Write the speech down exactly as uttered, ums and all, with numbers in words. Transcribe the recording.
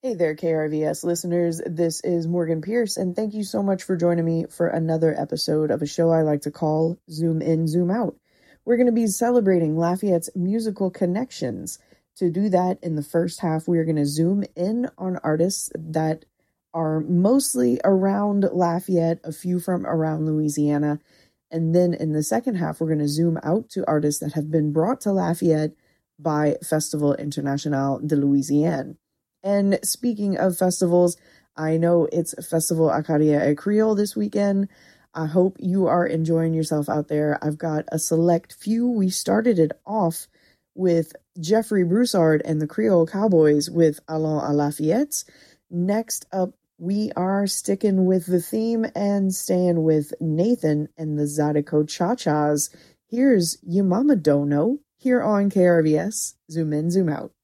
Hey there, K R V S listeners. This is Morgan Pierce, and thank you so much for joining me for another episode of a show I like to call Zoom In, Zoom Out. We're going to be celebrating Lafayette's musical connections. To do that, in the first half, we are going to zoom in on artists that are mostly around Lafayette, a few from around Louisiana. And then in the second half, we're going to zoom out to artists that have been brought to Lafayette by Festival International de Louisiane. And speaking of festivals, I know it's Festival Acadia et Creole this weekend. I hope you are enjoying yourself out there. I've got a select few. We started it off with Jeffrey Broussard and the Creole Cowboys with Allons à Lafayette. Next up, we are sticking with the theme and staying with Nathan and the Zydeco Cha-Chas. Here's Your Mama Don't Know here on K R V S. Zoom in, zoom out.